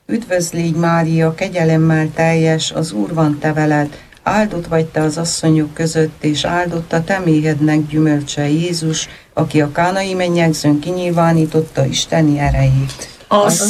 Üdvözlégy Mária, kegyelemmel teljes, az Úr van te veled, áldott vagy te az asszonyok között, és áldott a te méhednek gyümölcse Jézus, aki a kánai mennyegzőn kinyilvánította Isteni erejét.